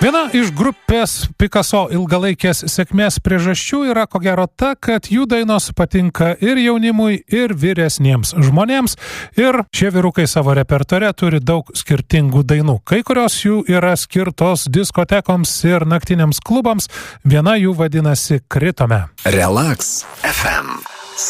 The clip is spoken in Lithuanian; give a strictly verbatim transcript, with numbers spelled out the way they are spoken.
Viena iš grupės Picasso ilgalaikės sėkmės priežasčių yra ko gero ta, kad jų dainos patinka ir jaunimui, ir vyresniems žmonėms. Ir šie vyrukai savo repertuare turi daug skirtingų dainų. Kai kurios jų yra skirtos diskotekoms ir naktiniams klubams. Viena jų vadinasi Kritome. Relax F M.